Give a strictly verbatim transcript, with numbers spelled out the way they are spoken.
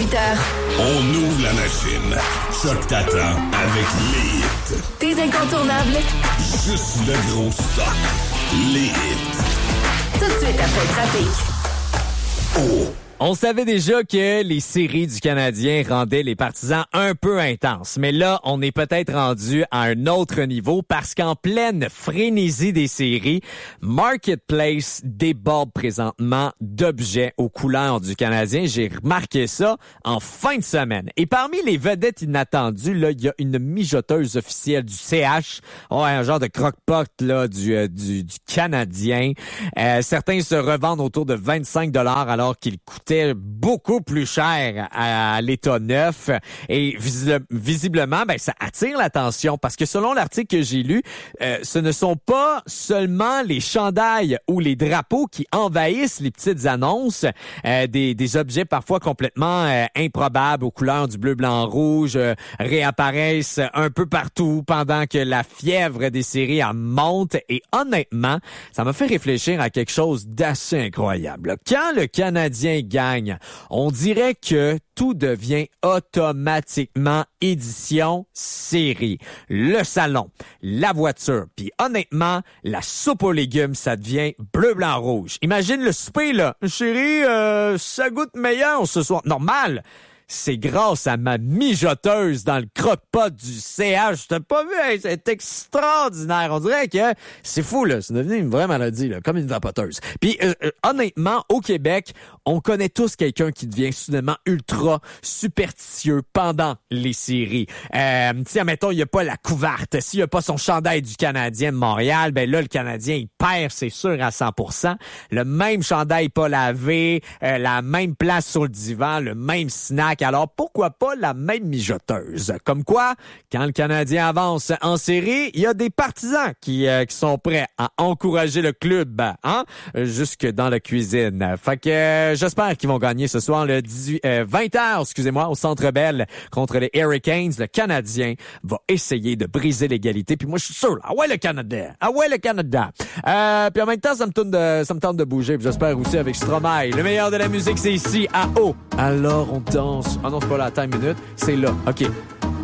dix-huit heures. On ouvre la machine. Choc t'attend avec les hits. Tes incontournables. Juste le gros stock. Les hits. Tout de suite après le trafic. Oh! On savait déjà que les séries du Canadien rendaient les partisans un peu intenses. Mais là, on est peut-être rendu à un autre niveau parce qu'en pleine frénésie des séries, Marketplace déborde présentement d'objets aux couleurs du Canadien. J'ai remarqué ça en fin de semaine. Et parmi les vedettes inattendues, là, il y a une mijoteuse officielle du C H. Oh, un genre de croque-pot, là, du, euh, du, du Canadien. Euh, certains se revendent autour de vingt-cinq dollars alors qu'ils coûtaient beaucoup plus cher à l'état neuf et visi- visiblement ben ça attire l'attention parce que selon l'article que j'ai lu, euh, ce ne sont pas seulement les chandails ou les drapeaux qui envahissent les petites annonces, euh, des, des objets parfois complètement euh, improbables aux couleurs du bleu, blanc, rouge euh, réapparaissent un peu partout pendant que la fièvre des séries en monte et honnêtement, ça m'a fait réfléchir à quelque chose d'assez incroyable. Quand le Canadien gagne, on dirait que tout devient automatiquement édition série. Le salon, la voiture, puis honnêtement, la soupe aux légumes, ça devient bleu, blanc, rouge. Imagine le souper, là. Chérie, euh, ça goûte meilleur ce soir. Normal. C'est grâce à ma mijoteuse dans le croque-pot du C H. Je t'ai pas vu, hein? C'est extraordinaire. On dirait que c'est fou, là. C'est devenu une vraie maladie, là, comme une vapoteuse. Puis, euh, euh, honnêtement, au Québec, on connaît tous quelqu'un qui devient soudainement ultra superstitieux pendant les séries. Euh, tu sais, admettons, il n'y a pas la couverte. S'il n'y a pas son chandail du Canadien de Montréal, ben là, le Canadien, il perd, c'est sûr, à cent pour cent. Le même chandail pas lavé, euh, la même place sur le divan, le même snack. Alors, pourquoi pas la même mijoteuse? Comme quoi, quand le Canadien avance en série, il y a des partisans qui, euh, qui sont prêts à encourager le club, hein? Jusque dans la cuisine. Fait que euh, j'espère qu'ils vont gagner ce soir le dix-huit, euh, vingt heures, excusez-moi, au Centre Bell contre les Hurricanes. Le Canadien va essayer de briser l'égalité. Puis moi, je suis sûr, ah ouais, le Canada! Ah ouais, le Canada! Euh, puis en même temps, ça me tente de, ça me tente de bouger. Puis j'espère aussi avec Stromae. Le meilleur de la musique, c'est ici, à O. Alors, on danse. Ah non, c'est pas la time minute. C'est là. OK.